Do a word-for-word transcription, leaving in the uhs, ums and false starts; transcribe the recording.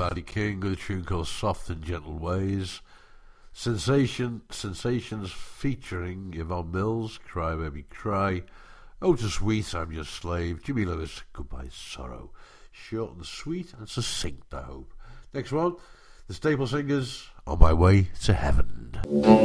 Laddie King with a tune called Soft and Gentle Ways. Sensation, Sensations featuring Yvonne Mills, Cry Baby Cry. Oh, to Sweet, I'm Your Slave. Jimmy Lewis, Goodbye Sorrow. Short and sweet and succinct, I hope. Next one, the Staple Singers, On My Way to Heaven.